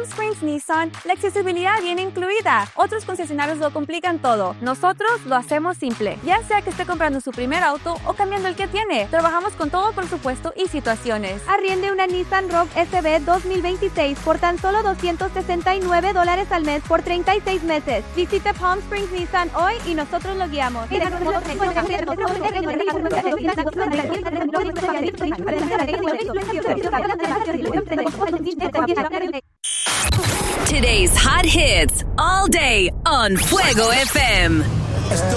Palm Springs Nissan, la accesibilidad viene incluida. Otros concesionarios lo complican todo. Nosotros lo hacemos simple. Ya sea que esté comprando su primer auto o cambiando el que tiene. Trabajamos con todo presupuesto y situaciones. Arriende una Nissan Rogue SB 2026 por tan solo $269 al mes por 36 meses. Visite Palm Springs Nissan hoy y nosotros lo guiamos. Today's hot hits all day on Fuego FM.